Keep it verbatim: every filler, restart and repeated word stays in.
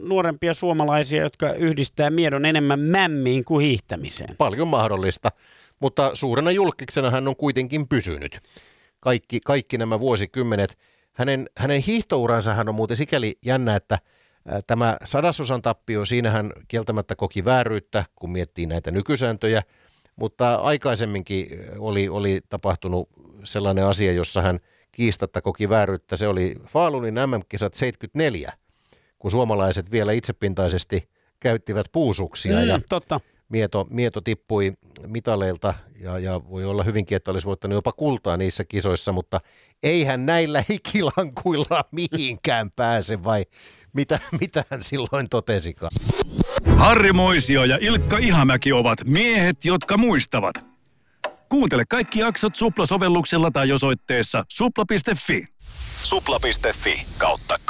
nuorempia suomalaisia, jotka yhdistää miedon enemmän mämmiin kuin hiihtämiseen. Paljon mahdollista, mutta suurena julkiksena hän on kuitenkin pysynyt. Kaikki, kaikki nämä vuosikymmenet. Hänen, hänen hiihtouransa hän on muuten sikäli jännä, että tämä sadasosan tappio, siinä hän kieltämättä koki vääryyttä, kun miettii näitä nykysääntöjä, mutta aikaisemminkin oli, oli tapahtunut sellainen asia, jossa hän kiistatta koki vääryyttä. Se oli Falunin M M-kisat seitsemänkymmentäneljä, kun suomalaiset vielä itsepintaisesti käyttivät puusuksia Mm, ja totta. Mieto, Mieto tippui mitaleilta ja, ja voi olla hyvinkin, että olisi voittanut jopa kultaa niissä kisoissa, mutta eihän näillä hikilankuilla mihinkään pääse, vai mitä, mitä hän silloin totesikaan? Harri Moisio ja Ilkka Ihamäki ovat miehet, jotka muistavat. Kuuntele kaikki jaksot Supla-sovelluksella tai osoitteessa supla piste fi. supla piste fi kautta